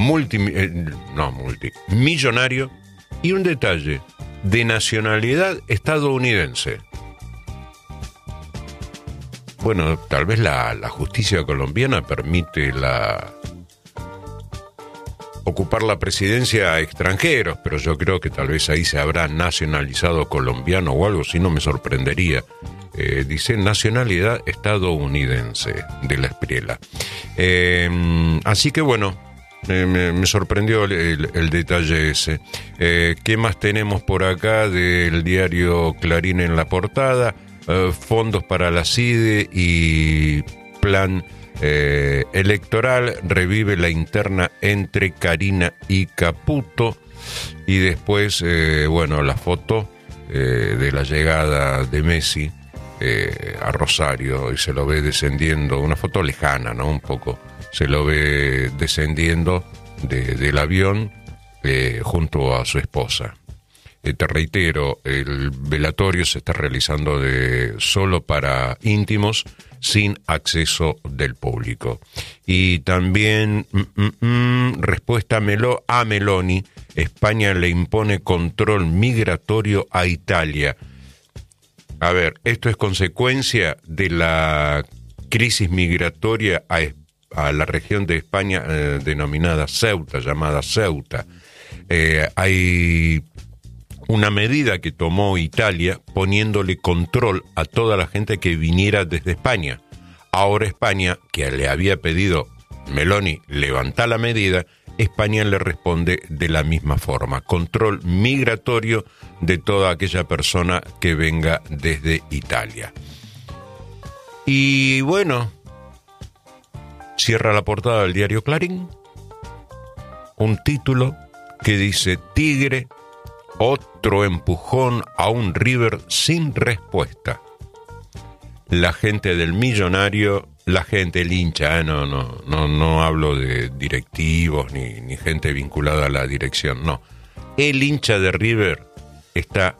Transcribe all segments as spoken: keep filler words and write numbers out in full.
multi, eh, no multi, millonario y un detalle, de nacionalidad estadounidense. Bueno, tal vez la, la justicia colombiana permite la ocupar la presidencia a extranjeros, pero yo creo que tal vez ahí se habrá nacionalizado colombiano o algo, si no me sorprendería. Eh, dice nacionalidad estadounidense de la Espriella. Eh, así que bueno, eh, me, me sorprendió el, el, el detalle ese. Eh, ¿Qué más tenemos por acá del diario Clarín en la portada? Eh, fondos para la C I D E y plan eh, electoral, revive la interna entre Karina y Caputo, y después, eh, bueno, la foto eh, de la llegada de Messi eh, a Rosario, y se lo ve descendiendo, una foto lejana, ¿no? Un poco, se lo ve descendiendo de, del avión eh, junto a su esposa. Eh, te reitero, el velatorio se está realizando de solo para íntimos, sin acceso del público. Y también, mm, mm, mm, respuesta a, Melo, a Meloni, España le impone control migratorio a Italia. A ver, esto es consecuencia de la crisis migratoria a, a la región de España eh, denominada Ceuta, llamada Ceuta. Eh, hay una medida que tomó Italia poniéndole control a toda la gente que viniera desde España. Ahora España, que le había pedido Meloni levantar la medida, España le responde de la misma forma. Control migratorio de toda aquella persona que venga desde Italia. Y bueno, cierra la portada del diario Clarín un título que dice: Tigre, otro empujón a un River sin respuesta. La gente del Millonario, la gente, el hincha, ¿eh? no, no, no, no hablo de directivos ni, ni gente vinculada a la dirección, no. El hincha de River está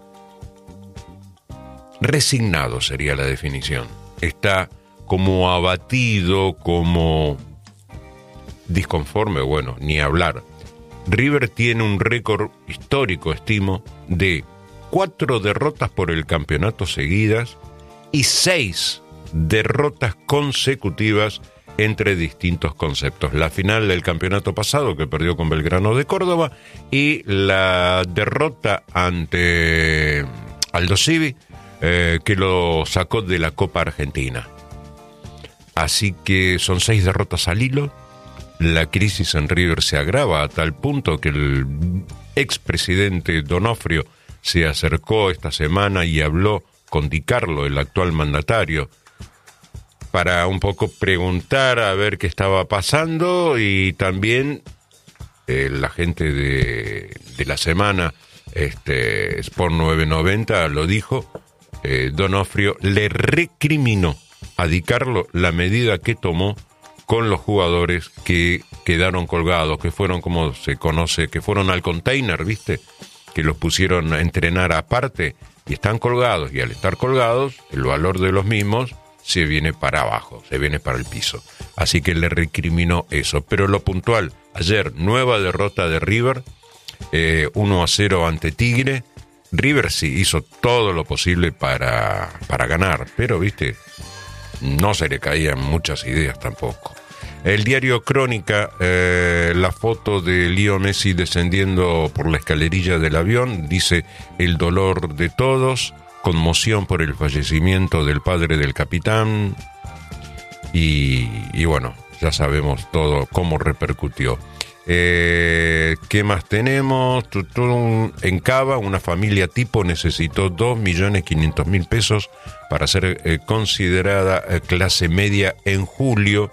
resignado, sería la definición. Está como abatido, como disconforme, bueno, ni hablar. River tiene un récord histórico, estimo, de cuatro derrotas por el campeonato seguidas y seis derrotas consecutivas entre distintos conceptos. La final del campeonato pasado, que perdió con Belgrano de Córdoba, y la derrota ante Aldo Civi, eh, que lo sacó de la Copa Argentina. Así que son seis derrotas al hilo. La crisis en River se agrava a tal punto que el expresidente Donofrio se acercó esta semana y habló con Di Carlo, el actual mandatario, para un poco preguntar a ver qué estaba pasando, y también eh, la gente de, de la semana, este, Sport nueve noventa lo dijo, eh, Donofrio le recriminó a Di Carlo la medida que tomó con los jugadores que quedaron colgados, que fueron, como se conoce, que fueron al container, ¿viste? Que los pusieron a entrenar aparte y están colgados, y al estar colgados, el valor de los mismos se viene para abajo, se viene para el piso. Así que le recriminó eso. Pero lo puntual, ayer, nueva derrota de River, eh, uno a cero ante Tigre. River sí hizo todo lo posible para, para ganar, pero, ¿viste? No se le caían muchas ideas tampoco. El diario Crónica, eh, la foto de Leo Messi descendiendo por la escalerilla del avión, dice: el dolor de todos, conmoción por el fallecimiento del padre del capitán, y, y bueno, ya sabemos todo cómo repercutió. Eh, ¿Qué más tenemos? En Cava, una familia tipo necesitó dos millones quinientos mil pesos para ser eh, considerada eh, clase media en julio.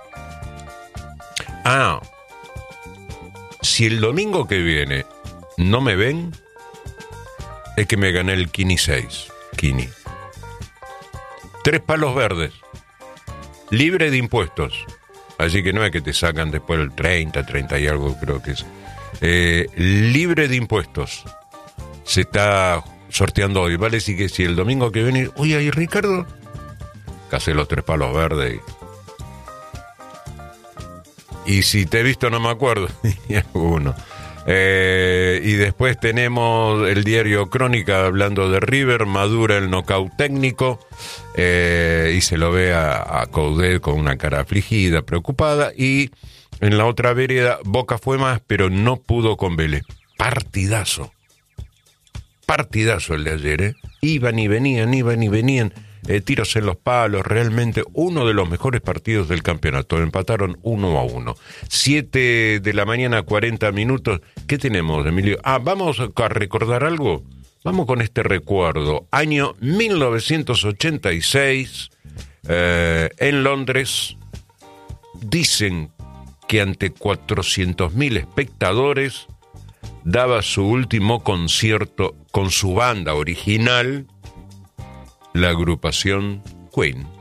Ah, si el domingo que viene no me ven, es que me gané el Kini seis. Kini. Tres palos verdes. Libre de impuestos. Así que no es que te sacan después el treinta, treinta y algo, creo que es. Eh, libre de impuestos. Se está sorteando hoy. Vale, sí que si el domingo que viene, oye, ahí Ricardo, casé los tres palos verdes. Y si te he visto no me acuerdo, y alguno. Eh, y después tenemos el diario Crónica hablando de River, madura el nocaut técnico, eh, y se lo ve a, a Coudet con una cara afligida, preocupada, y en la otra vereda, Boca fue más, pero no pudo con Vélez. Partidazo. Partidazo el de ayer, ¿eh? Iban y venían, iban y venían, eh, tiros en los palos, realmente uno de los mejores partidos del campeonato. Empataron uno a uno. Siete de la mañana, cuarenta minutos. ¿Qué tenemos, Emilio? Ah, vamos a recordar algo. Vamos con este recuerdo. Año mil novecientos ochenta y seis, eh, en Londres, dicen que ante cuatrocientos mil espectadores daba su último concierto con su banda original, la agrupación Queen.